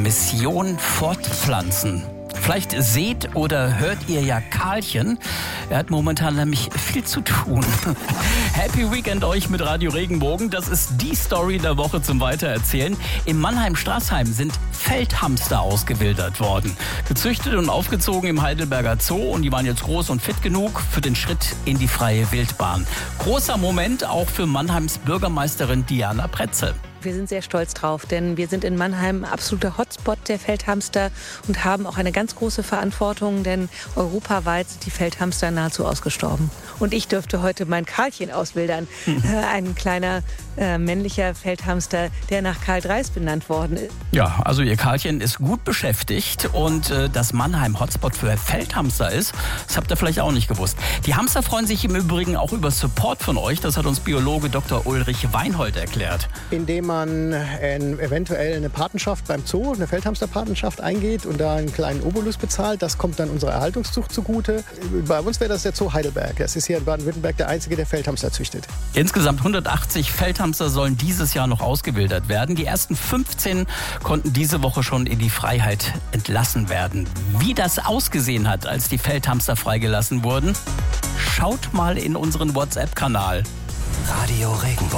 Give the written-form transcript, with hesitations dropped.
Mission Fortpflanzen. Vielleicht seht oder hört ihr ja Karlchen. Er hat momentan nämlich viel zu tun. Happy Weekend euch mit Radio Regenbogen. Das ist die Story der Woche zum Weitererzählen. Im Mannheim-Straßheim sind Feldhamster ausgewildert worden. Gezüchtet und aufgezogen im Heidelberger Zoo. Und die waren jetzt groß und fit genug für den Schritt in die freie Wildbahn. Großer Moment auch für Mannheims Bürgermeisterin Diana Pretzel. Wir sind sehr stolz drauf, denn wir sind in Mannheim ein absoluter Hotspot der Feldhamster und haben auch eine ganz große Verantwortung, denn europaweit sind die Feldhamster nahezu ausgestorben. Und ich dürfte heute mein Karlchen auswildern, ein kleiner männlicher Feldhamster, der nach Karl Dreis benannt worden ist. Ja, also ihr Karlchen ist gut beschäftigt und dass Mannheim Hotspot für Feldhamster ist, das habt ihr vielleicht auch nicht gewusst. Die Hamster freuen sich im Übrigen auch über Support von euch, das hat uns Biologe Dr. Ulrich Weinhold erklärt. Indem man eventuell eine Patenschaft beim Zoo, eine Feldhamsterpatenschaft eingeht und da einen kleinen Obolus bezahlt, das kommt dann unserer Erhaltungszucht zugute. Bei uns wäre das der Zoo Heidelberg. Das ist hier in Baden-Württemberg der einzige, der Feldhamster züchtet. Insgesamt 180 Feldhamster sollen dieses Jahr noch ausgewildert werden. Die ersten 15 konnten diese Woche schon in die Freiheit entlassen werden. Wie das ausgesehen hat, als die Feldhamster freigelassen wurden, schaut mal in unseren WhatsApp-Kanal. Radio Regenbogen.